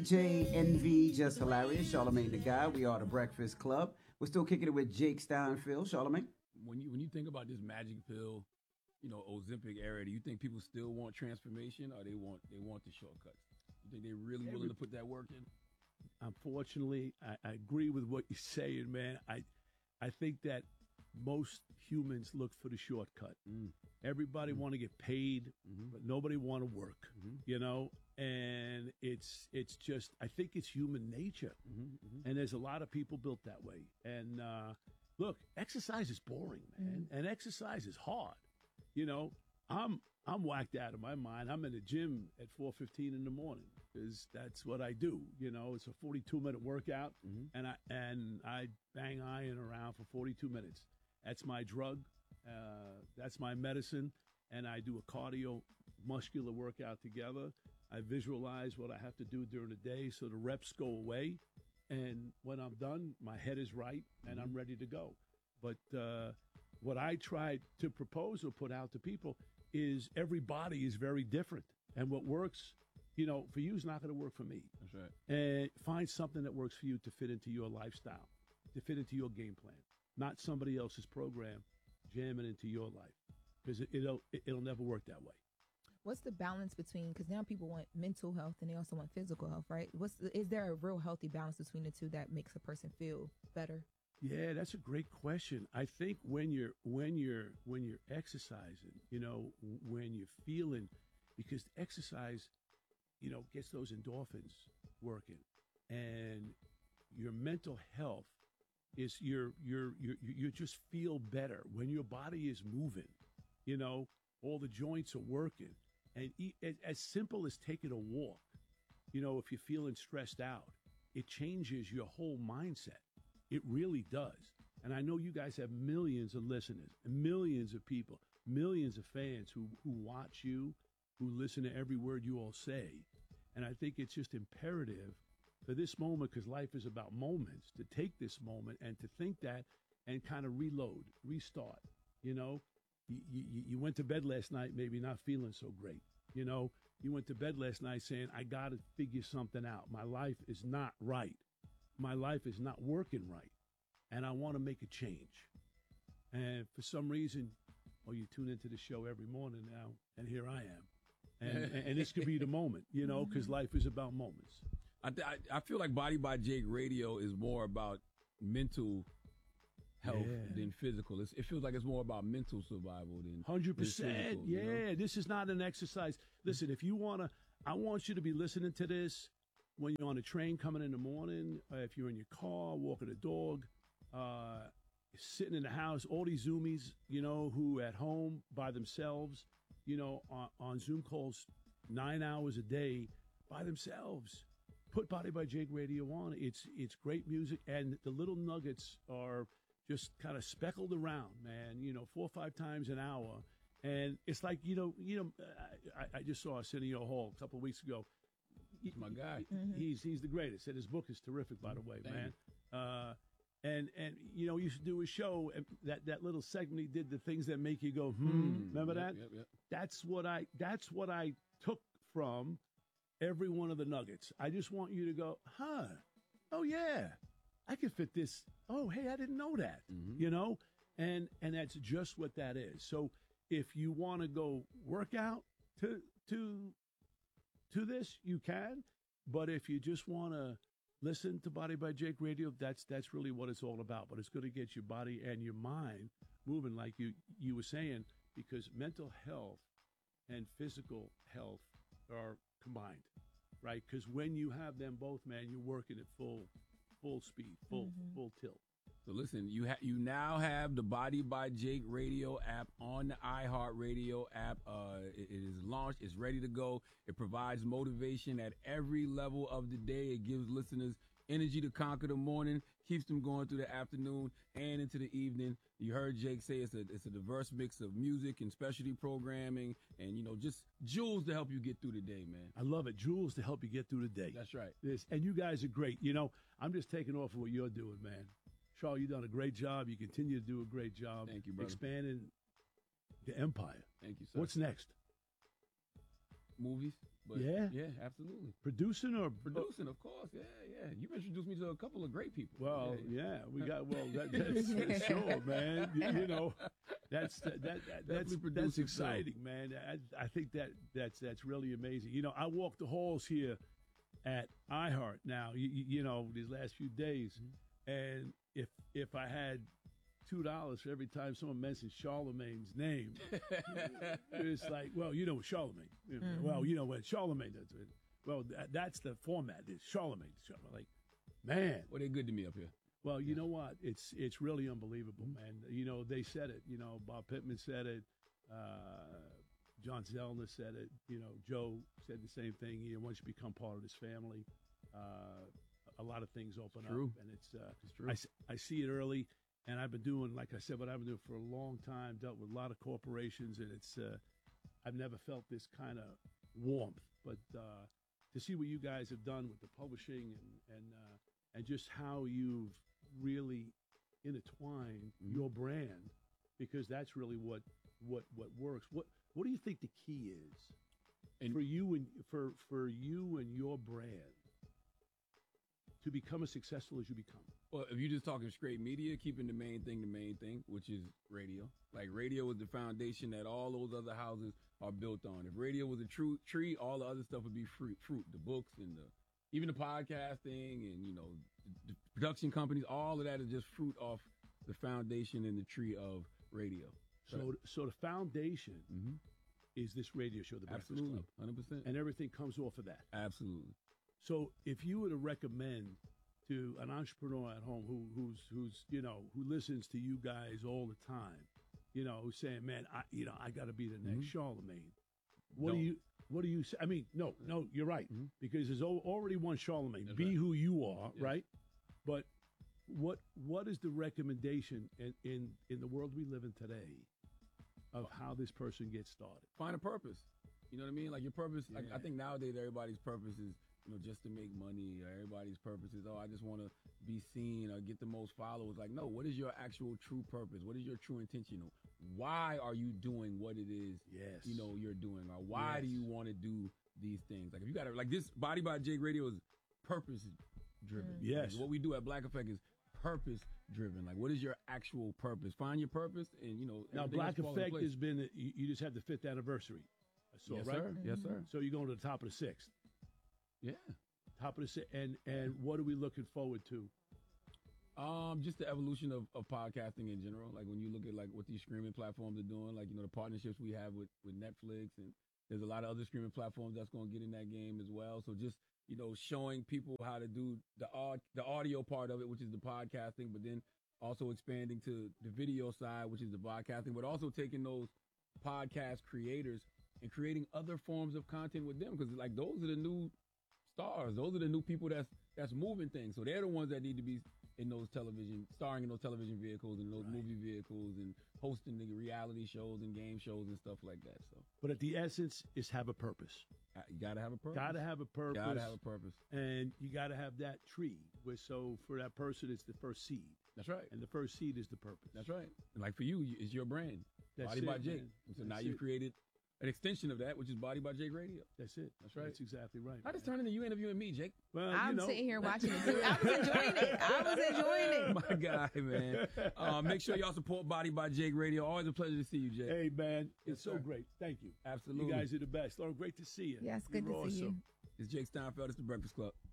DJ NV, just hilarious. Charlemagne the Guy. We are the Breakfast Club. We're still kicking it with Jake Steinfeld. Charlemagne. When you think about this magic pill, Ozempic era, do you think people still want transformation, or they want the shortcuts? You think they're really willing to put that work in? Unfortunately, I agree with what you're saying, man. I think that most humans look for the shortcut. Everybody want to get paid, but nobody want to work. And it's just, I think it's human nature, and there's a lot of people built that way. And look, exercise is boring, man, and exercise is hard. I'm whacked out of my mind. I'm in the gym at 4:15 in the morning because that's what I do. It's a 42-minute workout, and I bang iron around for 42 minutes. That's my drug. That's my medicine. And I do a cardio muscular workout together. I visualize what I have to do during the day so the reps go away. And when I'm done, my head is right and I'm ready to go. But what I try to propose or put out to people is every body is very different. And what works, for you is not going to work for me. That's right. And find something that works for you to fit into your lifestyle, to fit into your game plan, not somebody else's program jamming into your life, because it'll never work that way. What's the balance between, because now people want mental health and they also want physical health, right? Is there a real healthy balance between the two that makes a person feel better? Yeah, that's a great question. I think when you're exercising, when you're feeling, because exercise, gets those endorphins working, and your mental health is you just feel better when your body is moving. All the joints are working, and as simple as taking a walk. If you're feeling stressed out, it changes your whole mindset. It really does. And I know you guys have millions of listeners, millions of people, millions of fans who watch you, who listen to every word you all say. And I think it's just imperative for this moment, because life is about moments, to take this moment and to think that and kind of reload, restart. You went to bed last night maybe not feeling so great. You went to bed last night saying, I got to figure something out. My life is not right. My life is not working right, and I want to make a change. And for some reason, you tune into the show every morning now, and here I am. And this could be the moment, because life is about moments. I feel like Body by Jake Radio is more about mental health than physical. It feels like it's more about mental survival than 100%. Yeah, this is not an exercise. Listen, if you want to, I want you to be listening to this when you're on a train coming in the morning, if you're in your car, walking a dog, sitting in the house, all these Zoomies, who at home by themselves, on Zoom calls 9 hours a day by themselves. Put Body by Jake Radio on. It's great music, and the little nuggets are just kind of speckled around, man, 4 or 5 times an hour. And it's like, I just saw Arsenio Hall a couple of weeks ago. He's my guy. He's the greatest, and his book is terrific, by the way, man. And you should do a show, and that little segment he did, the things that make you go, remember that? Yep. That's what I took from every one of the nuggets. I just want you to go, oh yeah, I can fit this. Oh, hey, I didn't know that, and that's just what that is. So if you want to go work out to this, you can. But if you just want to listen to Body by Jake Radio, that's really what it's all about. But it's going to get your body and your mind moving, like you were saying, because mental health and physical health are combined, right? Because when you have them both, man, you're working at full speed, full tilt. So listen, you now have the Body by Jake Radio app on the iHeartRadio app. It is launched. It's ready to go. It provides motivation at every level of the day. It gives listeners energy to conquer the morning, keeps them going through the afternoon and into the evening. You heard Jake say it's a diverse mix of music and specialty programming and, just jewels to help you get through the day, man. I love it. Jewels to help you get through the day. That's right. And you guys are great. I'm just taking off of what you're doing, man. Charles, you've done a great job. You continue to do a great job. Thank you, brother. Expanding the empire. Thank you, sir. What's next? Movies. But Yeah? yeah, absolutely. Producing or Producing, of course. Yeah. You've introduced me to a couple of great people. Well, yeah, we got. Well, that's for sure, man. You know, that's producing, exciting, man. I think that's really amazing. You know, I walk the halls here at iHeart now. You know, these last few days, and if I had $2 for every time someone mentions Charlemagne's name, it's like, well, you know, Charlemagne. Well, you know what Charlemagne does. Well, that's the format. It's Charlemagne. Like, man. Well, they're good to me up here. Well, you know what? It's really unbelievable, man. You know, they said it. You know, Bob Pittman said it. John Zellner said it. You know, Joe said the same thing. You know, once you become part of this family, a lot of things open up. And it's true. I see it early. And I've been doing, like I said, what I've been doing for a long time, dealt with a lot of corporations, and it's I've never felt this kind of warmth. But to see what you guys have done with the publishing and just how you've really intertwined your brand, because that's really what works. What do you think the key is for you and your brand to become as successful as you become? Well, if you're just talking straight media, keeping the main thing, which is radio. Like, radio is the foundation that all those other houses are built on. If radio was a true tree, all the other stuff would be fruit. The books and even the podcasting and, you know, the production companies, all of that is just fruit off the foundation and the tree of radio. So the foundation is this radio show, The Breakfast Club. 100%. And everything comes off of that. Absolutely. So if you were to recommend to an entrepreneur at home who's you know, who listens to you guys all the time, you know, who's saying, man, I got to be the next Charlemagne. What do you say? I mean, no, you're right, because there's already one Charlemagne. That's be right. who you are, right? But what is the recommendation in the world we live in today of how this person gets started? Find a purpose. You know what I mean? Like, your purpose. Yeah. I think nowadays everybody's purpose is, you know, just to make money. Or everybody's purpose is, I just want to be seen or get the most followers. Like, no, what is your actual true purpose? What is your true intention? Why are you doing what it is, you know, you're doing? Or why do you want to do these things? Like, if you got to, like, this Body by Jake Radio is purpose driven. Yes. Like, what we do at Black Effect is purpose driven. Like, what is your actual purpose? Find your purpose, and, you know, now Black Effect has been, you just had the 5th anniversary. So, yes, right? sir. Yes, sir. So you're going to the top of the 6th. Yeah. Top of the 6th. And what are we looking forward to? Just the evolution of podcasting in general. Like, when you look at, like, what these streaming platforms are doing, like, you know, the partnerships we have with Netflix, and there's a lot of other streaming platforms that's going to get in that game as well. So just, you know, showing people how to do the audio part of it, which is the podcasting, but then also expanding to the video side, which is the podcasting, but also taking those podcast creators and creating other forms of content with them, because, like, those are the new stars. Those are the new people that's moving things. So they're the ones that need to be starring in those television vehicles and those movie vehicles and hosting the reality shows and game shows and stuff like that. So, but at the essence is have a purpose. You gotta have a purpose. Gotta have a purpose. Gotta have a purpose. And you gotta have that tree. So for that person, it's the first seed. That's right. And the first seed is the purpose. That's right. And, like, for you, it's your brand. That's Body it, by Jake. man. So now you've created an extension of that, which is Body by Jake Radio. That's it. That's right. That's exactly right. I just turned into you interviewing me, Jake. Well, I'm sitting here watching it too. I was enjoying it. My guy, man. Make sure y'all support Body by Jake Radio. Always a pleasure to see you, Jake. Hey, man. Yes, It's so sir. great. Thank you. Absolutely. You guys are the best. Lauren, great to see you. Yes, good You're to see you. awesome. It's Jake Steinfeld. It's The Breakfast Club.